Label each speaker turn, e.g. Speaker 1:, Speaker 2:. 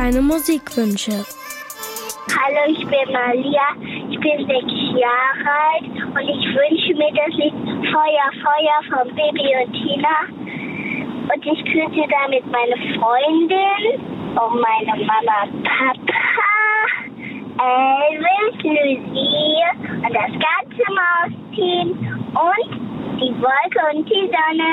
Speaker 1: deine Musikwünsche.
Speaker 2: Hallo, ich bin Malia, ich bin 6 Jahre alt und ich wünsche mir das Lied Feuer, Feuer von Bibi und Tina. Und ich grüße damit meine Freundin und meine Mama, Papa, Elvis, Lucie und das ganze Mausteam und die Wolke und die Sonne.